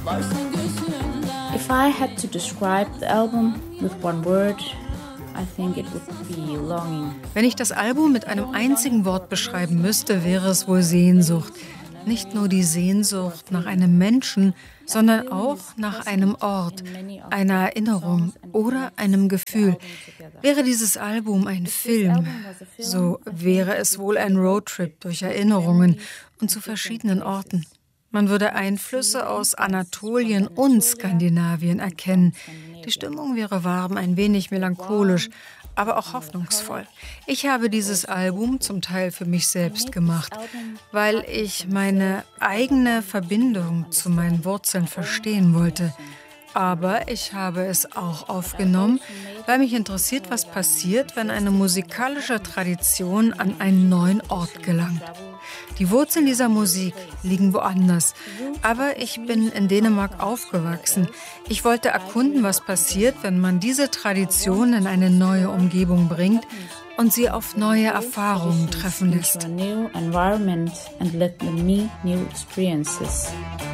If I had to describe the album with one word, I think it would be longing. Wenn ich das Album mit einem einzigen Wort beschreiben müsste, wäre es wohl Sehnsucht. Nicht nur die Sehnsucht nach einem Menschen, sondern auch nach einem Ort, einer Erinnerung oder einem Gefühl. Wäre dieses Album ein Film, so wäre es wohl ein Roadtrip durch Erinnerungen und zu verschiedenen Orten. Man würde Einflüsse aus Anatolien und Skandinavien erkennen. Die Stimmung wäre warm, ein wenig melancholisch, aber auch hoffnungsvoll. Ich habe dieses Album zum Teil für mich selbst gemacht, weil ich meine eigene Verbindung zu meinen Wurzeln verstehen wollte. Aber ich habe es auch aufgenommen, weil mich interessiert, was passiert, wenn eine musikalische Tradition an einen neuen Ort gelangt. Die Wurzeln dieser Musik liegen woanders, aber ich bin in Dänemark aufgewachsen. Ich wollte erkunden, was passiert, wenn man diese Tradition in eine neue Umgebung bringt und sie auf neue Erfahrungen treffen lässt.